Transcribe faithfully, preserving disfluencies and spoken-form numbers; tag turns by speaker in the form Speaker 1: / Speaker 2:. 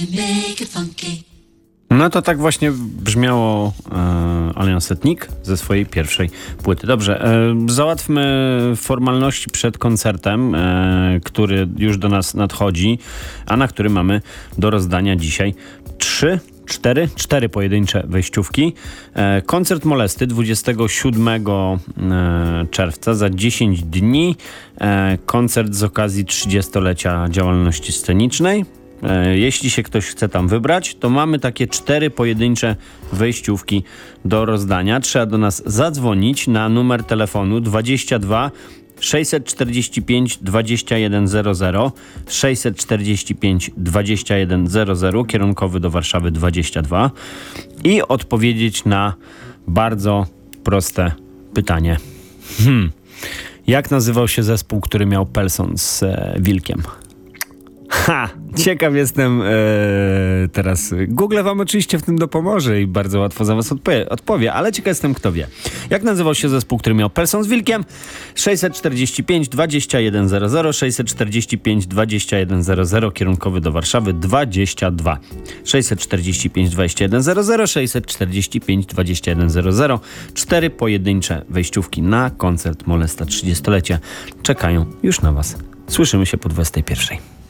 Speaker 1: No to tak właśnie brzmiało e, Alain Setnik ze swojej pierwszej płyty. Dobrze, e, załatwmy formalności przed koncertem, e, który już do nas nadchodzi, a na który mamy do rozdania dzisiaj trzy, cztery, cztery pojedyncze wejściówki. E, koncert Molesty dwudziestego siódmego e, czerwca, za dziesięć dni. E, koncert z okazji trzydziestolecia działalności scenicznej. Jeśli się ktoś chce tam wybrać, to mamy takie cztery pojedyncze wejściówki do rozdania. Trzeba do nas zadzwonić na numer telefonu dwadzieścia dwa sześćset czterdzieści pięć dwadzieścia jeden zero zero, sześćset czterdzieści pięć dwadzieścia jeden zero zero, kierunkowy do Warszawy dwadzieścia dwa, i odpowiedzieć na bardzo proste pytanie. Hmm. Jak nazywał się zespół, który miał Pelson z e, Wilkiem? Ha! Ciekaw jestem e, teraz. Google wam oczywiście w tym dopomoże i bardzo łatwo za was odpowie, odpowie, ale ciekaw jestem, kto wie. Jak nazywał się zespół, który miał Pelson z Wilkiem? sześćset czterdzieści pięć dwadzieścia jeden zero zero, sześćset czterdzieści pięć dwadzieścia jeden zero zero, kierunkowy do Warszawy dwadzieścia dwa. sześćset czterdzieści pięć dwadzieścia jeden zero zero, sześćset czterdzieści pięć dwadzieścia jeden zero zero. Cztery pojedyncze wejściówki na koncert Molesta trzydziestolecie czekają już na was. Słyszymy się po dwudziestej pierwszej.